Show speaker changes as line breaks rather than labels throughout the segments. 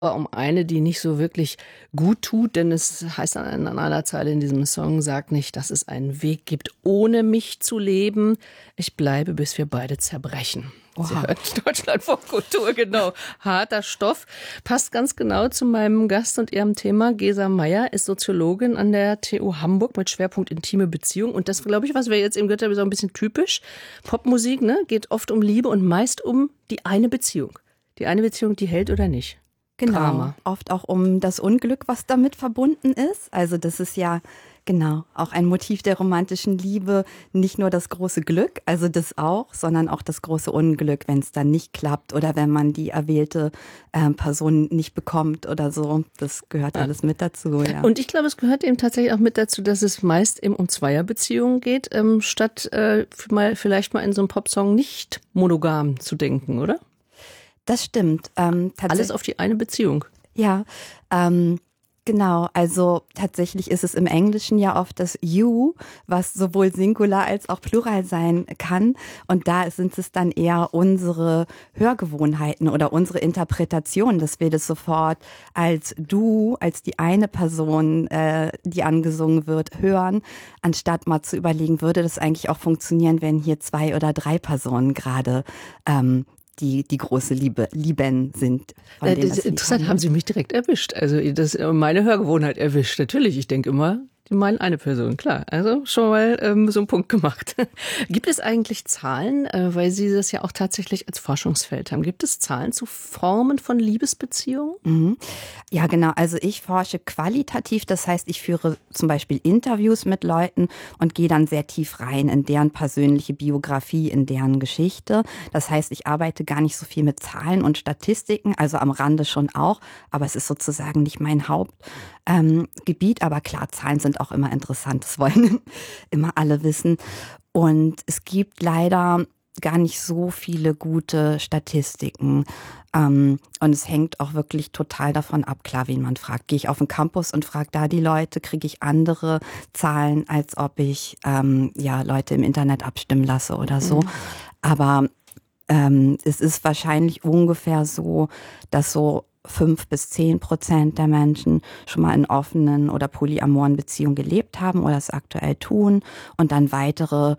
um eine, die nicht so wirklich gut tut, denn es heißt an einer Zeile in diesem Song, sag nicht, dass es einen Weg gibt, ohne mich zu leben. Ich bleibe, bis wir beide zerbrechen. Sie
Wow.
hört Deutschlandfunk Kultur, genau. Harter Stoff. Passt ganz genau zu meinem Gast und ihrem Thema. Gesa Meyer ist Soziologin an der TU Hamburg mit Schwerpunkt intime Beziehung. Und das, glaube ich, was wir jetzt eben gehört haben, ist auch ein bisschen typisch. Popmusik, ne, geht oft um Liebe und meist um die eine Beziehung. Die eine Beziehung, die hält oder nicht.
Genau,
Drama.
oft auch um das Unglück, was damit verbunden ist. Also das ist ja genau auch ein Motiv der romantischen Liebe, nicht nur das große Glück, also das auch, sondern auch das große Unglück, wenn es dann nicht klappt oder wenn man die erwählte Person nicht bekommt oder so. Das gehört alles mit dazu. Ja.
Und ich glaube, es gehört eben tatsächlich auch mit dazu, dass es meist eben um Zweierbeziehungen geht, statt vielleicht mal in so einem Popsong nicht monogam zu denken, oder?
Das stimmt.
Alles auf die eine Beziehung.
Ja, genau. Also tatsächlich ist es im Englischen ja oft das you, was sowohl Singular als auch Plural sein kann. Und da sind es dann eher unsere Hörgewohnheiten oder unsere Interpretation, dass wir das sofort als du, als die eine Person, die angesungen wird, hören, anstatt mal zu überlegen, würde das eigentlich auch funktionieren, wenn hier 2 oder 3 Personen gerade die große Lieben sind.
Das ist interessant, haben Sie mich direkt erwischt. Also das ist meine Hörgewohnheit erwischt. Natürlich, ich denke immer, die meinen eine Person, klar. Also schon mal so einen Punkt gemacht. Gibt es eigentlich Zahlen, weil Sie das ja auch tatsächlich als Forschungsfeld haben, gibt es Zahlen zu Formen von Liebesbeziehungen?
Mhm. Ja, genau. Also ich forsche qualitativ, das heißt, ich führe zum Beispiel Interviews mit Leuten und gehe dann sehr tief rein in deren persönliche Biografie, in deren Geschichte. Das heißt, ich arbeite gar nicht so viel mit Zahlen und Statistiken, also am Rande schon auch, aber es ist sozusagen nicht mein Hauptgebiet. Aber klar, Zahlen sind auch immer interessant, das wollen immer alle wissen. Und es gibt leider gar nicht so viele gute Statistiken. Und es hängt auch wirklich total davon ab, klar, wen man fragt. Gehe ich auf den Campus und frage da die Leute, kriege ich andere Zahlen, als ob ich Leute im Internet abstimmen lasse oder so. Aber es ist wahrscheinlich ungefähr so, dass so 5-10% der Menschen schon mal in offenen oder polyamoren Beziehungen gelebt haben oder es aktuell tun. Und dann weitere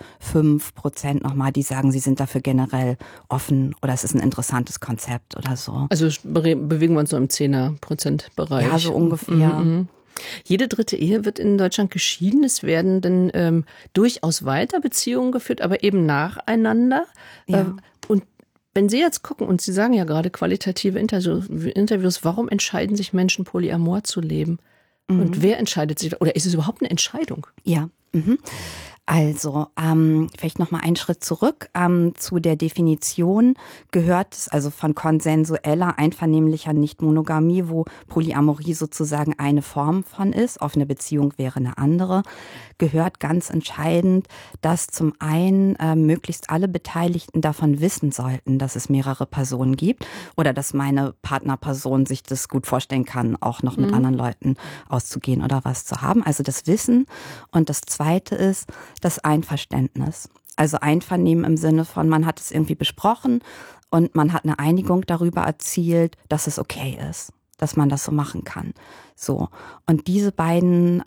5% nochmal, die sagen, sie sind dafür generell offen oder es ist ein interessantes Konzept oder so.
Also bewegen wir uns so im 10er-Prozent-Bereich.
Ja, so ungefähr.
Jede dritte Ehe wird in Deutschland geschieden. Es werden dann durchaus weiter Beziehungen geführt, aber eben nacheinander.
Ja.
Und wenn Sie jetzt gucken, und Sie sagen ja gerade qualitative Interviews, warum entscheiden sich Menschen, polyamor zu leben? Und wer entscheidet sich? Oder ist es überhaupt eine Entscheidung?
Ja. Also, vielleicht noch mal einen Schritt zurück. Zu der Definition gehört es also von konsensueller, einvernehmlicher Nichtmonogamie, wo Polyamorie sozusagen eine Form von ist. Offene Beziehung wäre eine andere. Gehört ganz entscheidend, dass zum einen möglichst alle Beteiligten davon wissen sollten, dass es mehrere Personen gibt oder dass meine Partnerperson sich das gut vorstellen kann, auch noch mit anderen Leuten auszugehen oder was zu haben. Also das Wissen. Und das Zweite ist das Einverständnis. Also Einvernehmen im Sinne von, man hat es irgendwie besprochen und man hat eine Einigung darüber erzielt, dass es okay ist, dass man das so machen kann. So. Und diese beiden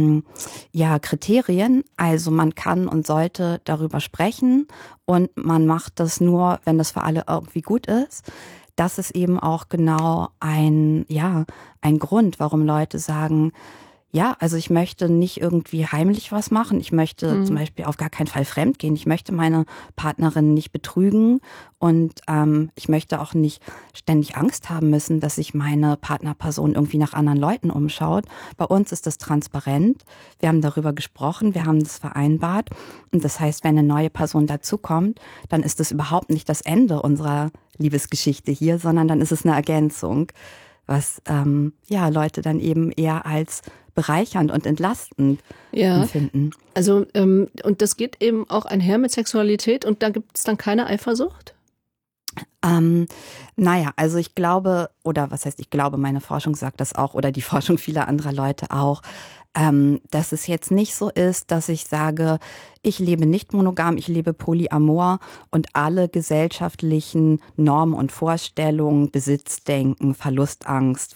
Kriterien, also man kann und sollte darüber sprechen und man macht das nur, wenn das für alle irgendwie gut ist. Das ist eben auch genau ein Grund, warum Leute sagen, ja, also ich möchte nicht irgendwie heimlich was machen. Ich möchte zum Beispiel auf gar keinen Fall fremdgehen. Ich möchte meine Partnerin nicht betrügen und ich möchte auch nicht ständig Angst haben müssen, dass sich meine Partnerperson irgendwie nach anderen Leuten umschaut. Bei uns ist das transparent. Wir haben darüber gesprochen, wir haben das vereinbart. Und das heißt, wenn eine neue Person dazukommt, dann ist das überhaupt nicht das Ende unserer Liebesgeschichte hier, sondern dann ist es eine Ergänzung, was Leute dann eben eher als bereichernd und entlastend empfinden.
Also und das geht eben auch einher mit Sexualität und da gibt es dann keine Eifersucht?
Also ich glaube, oder was heißt ich glaube, meine Forschung sagt das auch oder die Forschung vieler anderer Leute auch, dass es jetzt nicht so ist, dass ich sage, ich lebe nicht monogam, ich lebe polyamor und alle gesellschaftlichen Normen und Vorstellungen, Besitzdenken, Verlustangst,